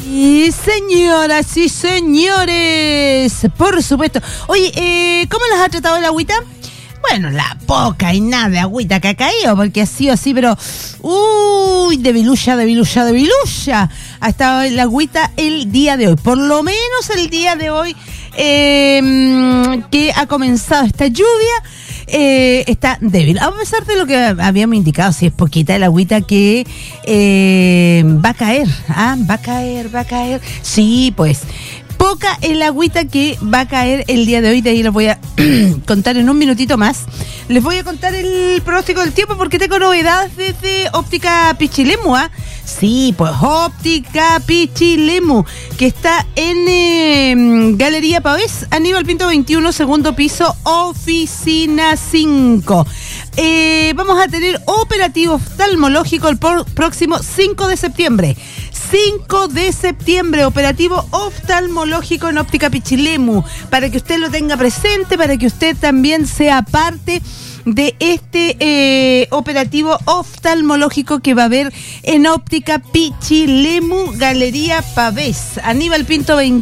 Y señoras y señores, por supuesto. Oye, ¿cómo las ha tratado el agüita? Bueno, la poca y nada de agüita que ha caído, porque ha sido así, pero... Uy, debilucha. Ha estado el agüita el día de hoy. Por lo menos el día de hoy que ha comenzado esta lluvia, está débil. A pesar de lo que habíamos indicado, si es poquita el agüita que va a caer. Va a caer. Sí, pues... Poca el agüita que va a caer el día de hoy. De ahí les voy a contar en un minutito más. Les voy a contar el pronóstico del tiempo porque tengo novedades desde Óptica Pichilemu. Sí, pues Óptica Pichilemu, que está en Galería Pavés, Aníbal Pinto 21, segundo piso, oficina 5. Vamos a tener operativo oftalmológico el próximo 5 de septiembre. 5 de septiembre, operativo oftalmológico en Óptica Pichilemu, para que usted lo tenga presente, para que usted también sea parte de este operativo oftalmológico que va a haber en Óptica Pichilemu, Galería Pavés, Aníbal Pinto 21.